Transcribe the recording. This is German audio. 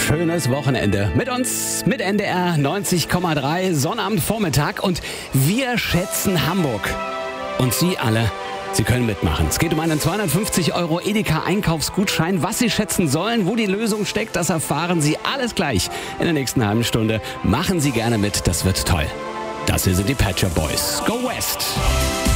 schönes Wochenende mit uns, mit NDR 90,3, Sonnabendvormittag und wir schätzen Hamburg. Und Sie alle, Sie können mitmachen. Es geht um einen 250 € Edeka-Einkaufsgutschein. Was Sie schätzen sollen, wo die Lösung steckt, das erfahren Sie alles gleich in der nächsten halben Stunde. Machen Sie gerne mit, das wird toll. Das hier sind die Pet Shop Boys. Go West!